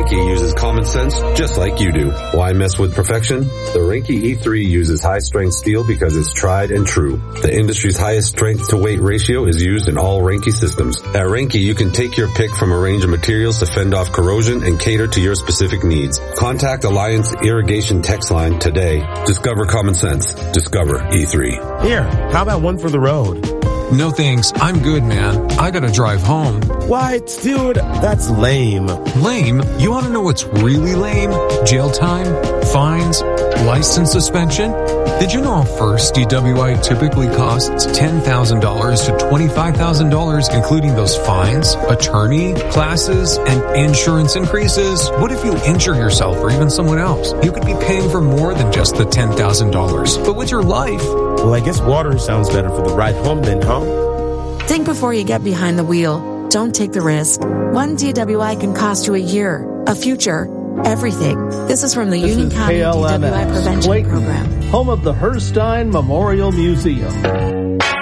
Reinke uses common sense just like you do. Why mess with perfection? The Reinke E3 uses high-strength steel because it's tried and true. The industry's highest strength-to-weight ratio is used in all Reinke systems. At Reinke, you can take your pick from a range of materials to fend off corrosion and cater to your specific needs. Contact Alliance Irrigation text line today. Discover common sense. Discover E3. Here, how about one for the road? No thanks. I'm good, man. I gotta drive home. What? Dude, that's lame. Lame? You wanna know what's really lame? Jail time? Fines? License suspension? Did you know a first DWI typically costs $10,000 to $25,000, including those fines, attorney, classes, and insurance increases? What if you injure yourself or even someone else? You could be paying for more than just the $10,000. But with your life... Well, I guess water sounds better for the ride home then, huh? Think before you get behind the wheel. Don't take the risk. One DWI can cost you a year, a future, everything. This is from the Union County DWI Prevention Clayton, Program. Home of the Herstein Memorial Museum.